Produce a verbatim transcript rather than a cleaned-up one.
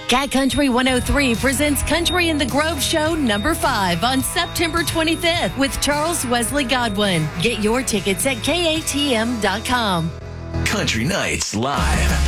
Cat Country one oh three presents Country in the Grove Show number five on September twenty-fifth with Charles Wesley Godwin. Get your tickets at K A T M dot com. Country Nights Live.